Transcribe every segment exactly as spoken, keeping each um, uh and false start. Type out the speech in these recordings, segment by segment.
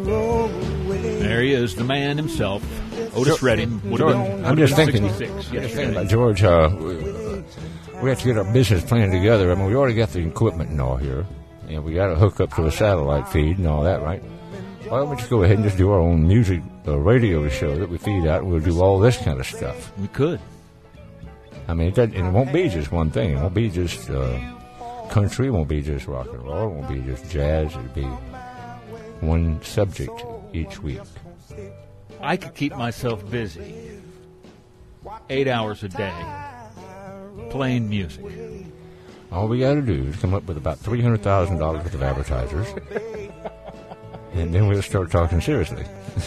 There he is, the man himself, Otis Redding. George, I'm just thinking, I'm just thinking about George. Uh, we, we have to get our business plan together. I mean, we already got the equipment and all here, and we got to hook up to a satellite feed and all that, right? Why don't we just go ahead and just do our own music uh, radio show that we feed out, and we'll do all this kind of stuff. We could. I mean, it, doesn't, and it won't be just one thing. It won't be just uh, country. It won't be just rock and roll. It won't be just jazz. It'll be one subject each week. I could keep myself busy eight hours a day playing music. All we got to do is come up with about three hundred thousand dollars worth of advertisers, and then we'll start talking seriously.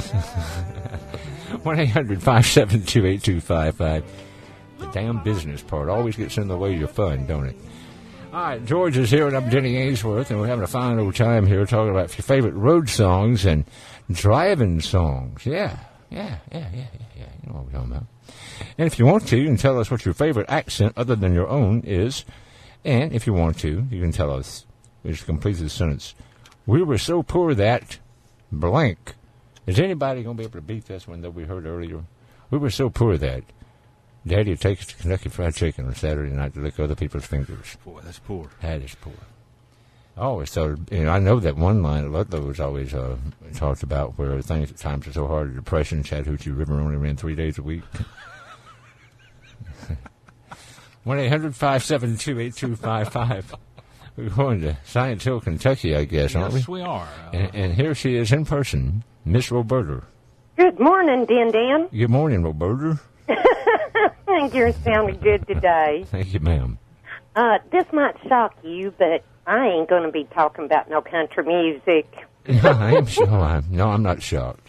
one eight hundred five seven two eight two five five. The damn business part always gets in the way of your fun, don't it? All right, George is here, and I'm Denny Ainsworth, and we're having a fine old time here talking about your favorite road songs and driving songs. Yeah, yeah, yeah, yeah, yeah, yeah. You know what we're talking about. And if you want to, you can tell us what your favorite accent other than your own is. And if you want to, you can tell us, just complete the sentence, we were so poor that blank. Is anybody going to be able to beat this one that we heard earlier? We were so poor that Daddy takes to Kentucky Fried Chicken on Saturday night to lick other people's fingers. Boy, that's poor. That is poor. I always thought, you know, I know that one line Ludlow was always uh, talked about where things at times are so hard, the Depression, Chattahoochee River only ran three days a week. one eight hundred five seven two eight two five five. We're going to Science Hill, Kentucky, I guess, aren't we? Yes, we are. Uh, and, and here she is in person, Miss Roberta. Good morning, Dan Dan. Good morning, Roberta. I think you're sounding good today. Thank you, ma'am. Uh, this might shock you, but I ain't going to be talking about no country music. no, I am sure. I'm, no, I'm not shocked.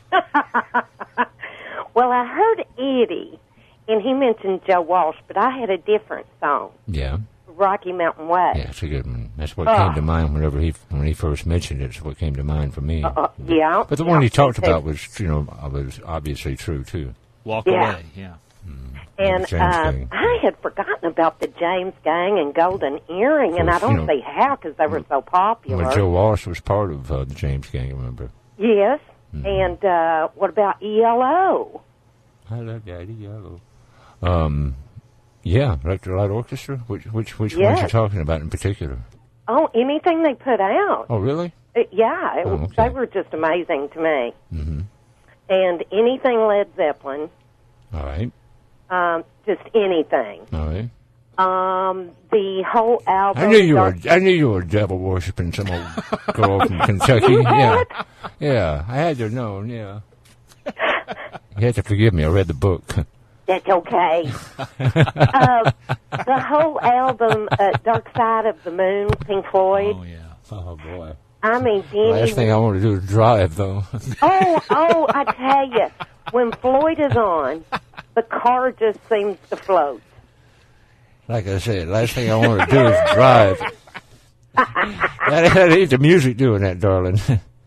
Well, I heard Eddie, and he mentioned Joe Walsh, but I had a different song. Yeah. Rocky Mountain Way. Yeah, it's a good one. That's what uh, came to mind whenever he when he first mentioned it. It's what came to mind for me. Uh, yeah. But the yeah, one he talked about was, you know, was obviously true, too. Walk yeah. Away, yeah. Mm, and uh, I had forgotten about the James Gang and Golden Earring, course, and I don't you know, see how because they were so popular. Well, Joe Walsh was part of uh, the James Gang, remember? Yes. Mm-hmm. And uh, what about E L O? I love Daddy Yellow. Um, yeah, Electric Light Orchestra. Which which which yes. ones are you talking about in particular? Oh, anything they put out. Oh, really? Uh, yeah, it, oh, okay. they were just amazing to me. Mm-hmm. And anything Led Zeppelin. All right. Um, just anything. All right. Um, the whole album. I knew you were. I knew you were devil worshiping some old girl from Kentucky. Yeah, yeah. I had to know. Yeah. You have to forgive me. I read the book. That's okay. uh, the whole album, uh, Dark Side of the Moon, Pink Floyd. Oh yeah. Oh boy. I mean, Denny. Last thing I want to do is drive, though. oh, oh! I tell you, when Floyd is on, the car just seems to float. Like I said, last thing I want to do is drive. that, that ain't the music doing that, darling.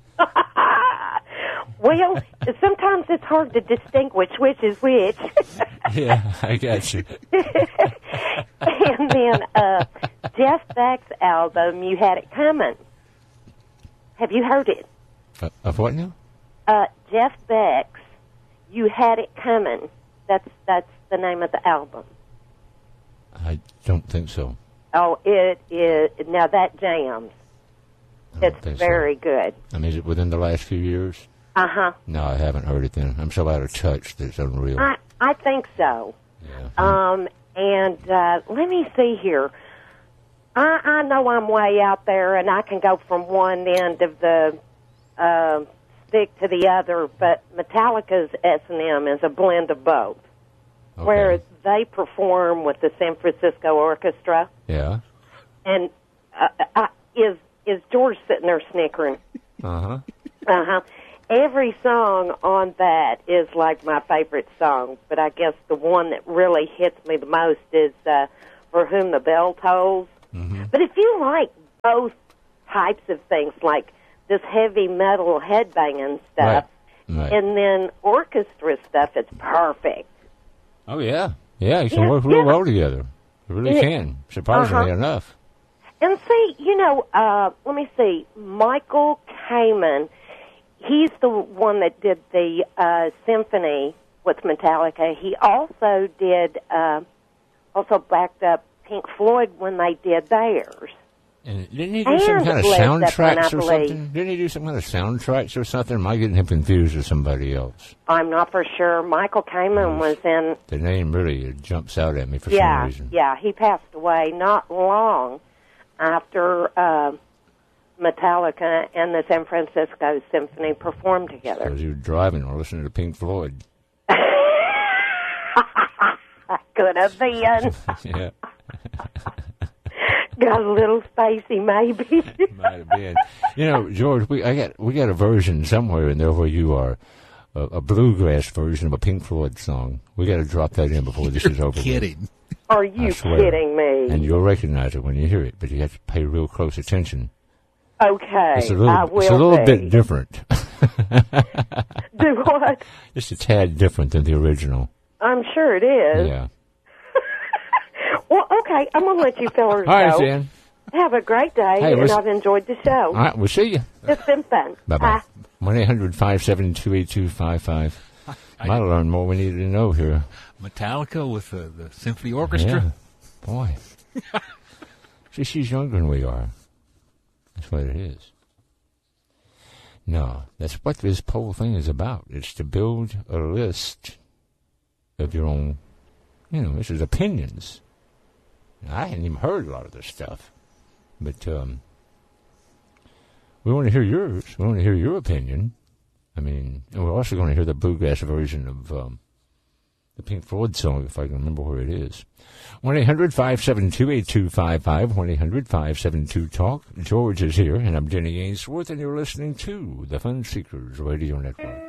Well, sometimes it's hard to distinguish which is which. Yeah, I got you. And then uh, Jeff Beck's album, You Had It Coming. Have you heard it? Uh, of what now? Uh, Jeff Beck's You Had It Coming. That's that's the name of the album. I don't think so. Oh, it is. Now that jams. It's very so. good. I mean, is it within the last few years? Uh-huh. No, I haven't heard it then. I'm so out of touch that it's unreal. I, I think so. Yeah. Um, and uh, let me see here. I, I know I'm way out there, and I can go from one end of the uh, stick to the other, but Metallica's S and M is a blend of both, okay. where they perform with the San Francisco Orchestra. Yeah. And uh, uh, is is George sitting there snickering? Uh-huh. Uh-huh. Every song on that is like my favorite song, but I guess the one that really hits me the most is uh, For Whom the Bell Tolls. Mm-hmm. But if you like both types of things, like this heavy metal headbanging stuff, right. Right. and then orchestra stuff, it's perfect. Oh, yeah. Yeah, you can yeah, work real yeah. well together. You really it, can, surprisingly uh-huh. enough. And see, you know, uh, let me see, Michael Kamen he's the one that did the uh, symphony with Metallica. He also did, uh, also backed up Pink Floyd when they did theirs. And didn't he do And some kind of Led Zeppelin, soundtracks I or believe. something? Didn't he do some kind of soundtracks or something? Am I getting him confused with somebody else? I'm not for sure. Michael Kamen was in. The name really jumps out at me for Yeah, some reason. yeah. He passed away not long after uh, Metallica and the San Francisco Symphony performed together. Because he was driving or listening to Pink Floyd. Could have been. Yeah. Got a little spacey, maybe. Might have been. You know, George, we I got we got a version somewhere in there where you are, a, a bluegrass version of a Pink Floyd song. We got to drop that in before this is over. Kidding. With. Are you I swear. kidding me? And you'll recognize it when you hear it, but you have to pay real close attention. Okay, It's a little, I will it's a little be. bit different. Do what? Just a tad different than the original. I'm sure it is. Yeah. Well, okay, I'm going to let you fellers All right, go. Jan. Have a great day, Hey, and let's- I've enjoyed the show. All right, we'll see you. It's been fun. Bye-bye. one eight hundred five seven two eight two five five. Might have learned more we needed to know here. Metallica with the, the symphony orchestra. Yeah. Boy. See, she's younger than we are. That's what it is. No, that's what this whole thing is about. It's to build a list of your own, you know, this is opinions. I hadn't even heard a lot of this stuff. But um, we want to hear yours. We want to hear your opinion. I mean, and we're also going to hear the bluegrass version of um, the Pink Floyd song, if I can remember where it is. one eight hundred five seven two eight two five five, one eight hundred five seven two talk. George is here, and I'm Jenny Ainsworth, and you're listening to the Fun Seekers Radio Network.